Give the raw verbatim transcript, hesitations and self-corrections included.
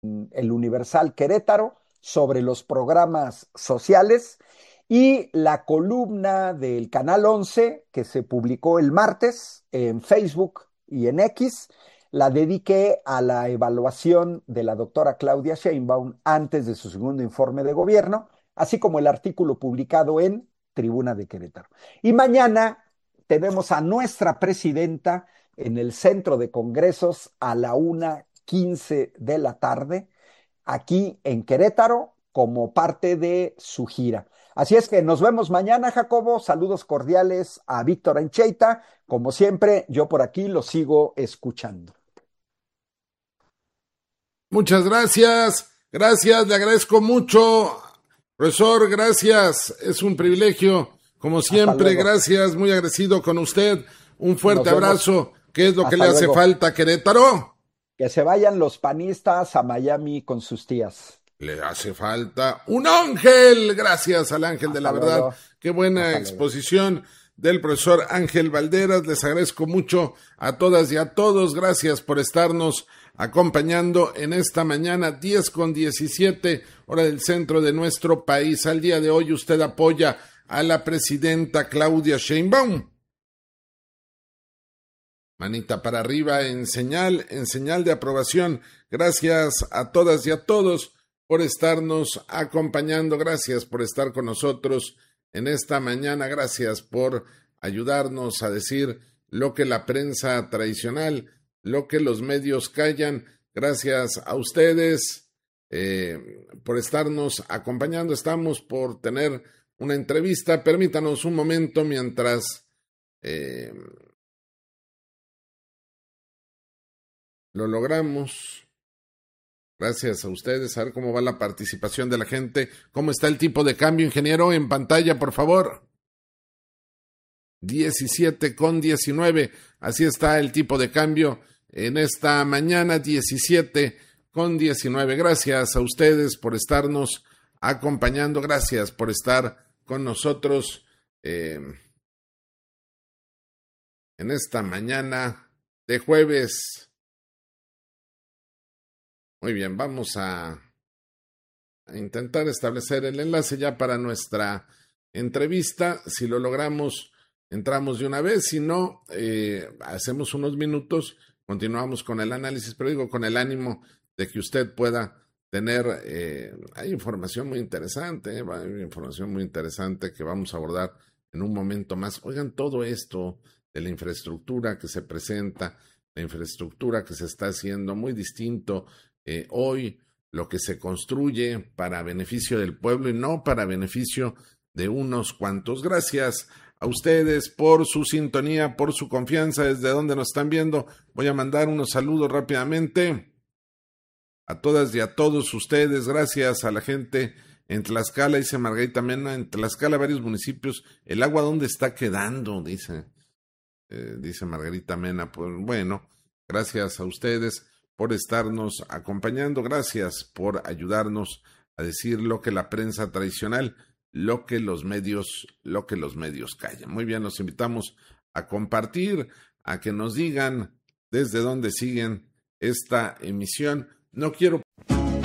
El Universal Querétaro sobre los programas sociales y la columna del Canal once que se publicó el martes en Facebook y en X, la dediqué a la evaluación de la doctora Claudia Sheinbaum antes de su segundo informe de gobierno, así como el artículo publicado en Tribuna de Querétaro. Y mañana tenemos a nuestra presidenta en el Centro de Congresos a la una quince de la tarde, aquí en Querétaro, como parte de su gira. Así es que nos vemos mañana, Jacobo. Saludos cordiales a Víctor Ancheita. Como siempre, yo por aquí lo sigo escuchando. Muchas gracias, gracias, le agradezco mucho, profesor, gracias, es un privilegio, como siempre, gracias, muy agradecido con usted, un fuerte abrazo, ¿qué es lo que le hace falta a Querétaro? Que se vayan los panistas a Miami con sus tías. Le hace falta un ángel, gracias al ángel de la verdad, qué buena exposición del profesor Ángel Valderas, les agradezco mucho a todas y a todos, gracias por estarnos acompañando en esta mañana, diez con diecisiete, hora del centro de nuestro país. Al día de hoy usted apoya a la presidenta Claudia Sheinbaum. Manita para arriba en señal, en señal de aprobación. Gracias a todas y a todos por estarnos acompañando. Gracias por estar con nosotros en esta mañana. Gracias por ayudarnos a decir lo que la prensa tradicional, lo que los medios callan. Gracias a ustedes eh, por estarnos acompañando. Estamos por tener una entrevista. Permítanos un momento mientras eh, lo logramos. Gracias a ustedes. A ver cómo va la participación de la gente. ¿Cómo está el tipo de cambio, ingeniero? En pantalla, por favor. diecisiete con diecinueve. Así está el tipo de cambio en esta mañana, diecisiete con diecinueve. Gracias a ustedes por estarnos acompañando. Gracias por estar con nosotros eh, en esta mañana de jueves. Muy bien, vamos a, a intentar establecer el enlace ya para nuestra entrevista. Si lo logramos, entramos de una vez. Si no, eh, hacemos unos minutos. Continuamos con el análisis, pero digo con el ánimo de que usted pueda tener, eh, hay información muy interesante, eh, hay información muy interesante que vamos a abordar en un momento más. Oigan, todo esto de la infraestructura que se presenta, la infraestructura que se está haciendo muy distinto eh, hoy, lo que se construye para beneficio del pueblo y no para beneficio de unos cuantos. Gracias a ustedes por su sintonía, por su confianza, desde donde nos están viendo. Voy a mandar unos saludos rápidamente a todas y a todos ustedes. Gracias a la gente en Tlaxcala, dice Margarita Mena, en Tlaxcala varios municipios. ¿El agua dónde está quedando? Dice, eh, dice Margarita Mena. Pues bueno, gracias a ustedes por estarnos acompañando. Gracias por ayudarnos a decir lo que la prensa tradicional, lo que los medios, lo que los medios callan. Muy bien, los invitamos a compartir, a que nos digan desde dónde siguen esta emisión. No quiero